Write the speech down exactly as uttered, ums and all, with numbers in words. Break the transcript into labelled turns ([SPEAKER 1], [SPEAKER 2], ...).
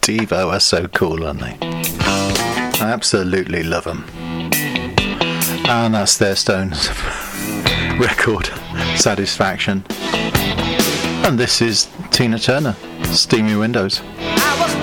[SPEAKER 1] Devo are so cool, aren't they? I absolutely love them. And that's their Stones record, Satisfaction. And this is Tina Turner, Steamy Windows.